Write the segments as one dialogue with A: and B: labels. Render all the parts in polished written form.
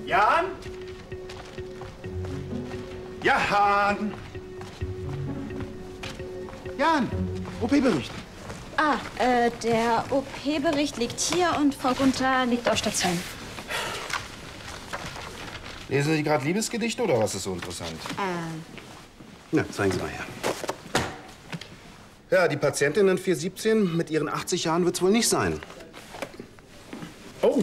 A: Jan? Jan! Jan, OP-Bericht.
B: Ah, der OP-Bericht liegt hier und Frau Gunther liegt auf Station.
A: Lesen Sie gerade Liebesgedichte oder was ist so interessant? Na, zeigen Sie mal her. Ja, die Patientin in 417 mit ihren 80 Jahren wird's wohl nicht sein. Oh!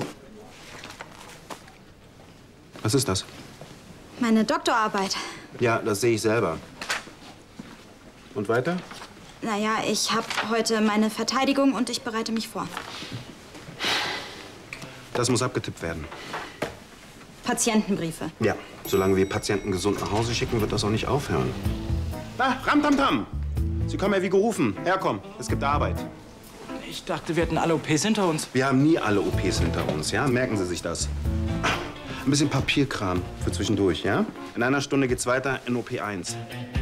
A: Was ist das?
B: Meine Doktorarbeit.
A: Ja, das sehe ich selber. Und weiter?
B: Naja, ich habe heute meine Verteidigung und ich bereite mich vor.
A: Das muss abgetippt werden.
B: Patientenbriefe.
A: Ja, solange wir Patienten gesund nach Hause schicken, wird das auch nicht aufhören. Na, Ramtamtam! Sie kommen ja wie gerufen. Herkommen, es gibt Arbeit.
C: Ich dachte, wir hätten alle OPs hinter uns.
A: Wir haben nie alle OPs hinter uns, ja? Merken Sie sich das. Ein bisschen Papierkram für zwischendurch, ja? In einer Stunde geht's weiter in OP 1.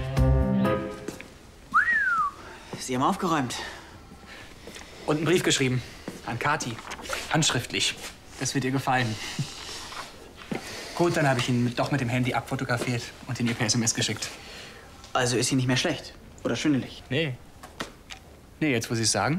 C: Sie haben aufgeräumt. Und einen Brief geschrieben. An Kathi. Handschriftlich. Das wird ihr gefallen. Gut, dann habe ich ihn doch mit dem Handy abfotografiert und ihn ihr per SMS geschickt. Also ist sie nicht mehr schlecht? Oder schwindelig? Nee. Nee, jetzt wo Sie es sagen.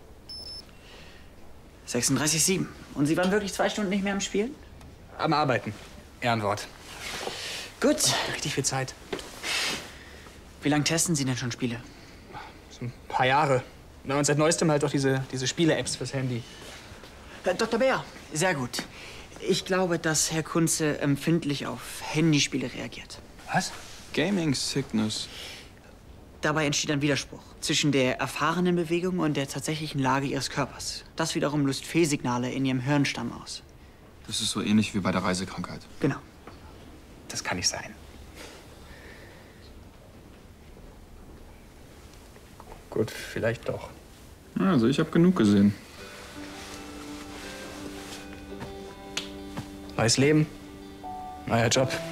C: 36,7. Und Sie waren wirklich 2 Stunden nicht mehr am Spielen? Am Arbeiten. Ehrenwort. Gut. Richtig viel Zeit. Wie lange testen Sie denn schon Spiele? So ein paar Jahre. Na, und seit Neuestem halt auch diese Spiele-Apps fürs Handy. Dr. Bär, sehr gut. Ich glaube, dass Herr Kunze empfindlich auf Handyspiele reagiert. Was?
D: Gaming Sickness.
C: Dabei entsteht ein Widerspruch zwischen der erfahrenen Bewegung und der tatsächlichen Lage Ihres Körpers. Das wiederum löst Fehlsignale in Ihrem Hirnstamm aus.
D: Das ist so ähnlich wie bei der Reisekrankheit.
C: Genau. Das kann nicht sein. Gut, vielleicht doch.
D: Also, ich habe genug gesehen.
C: Neues Leben, neuer Job.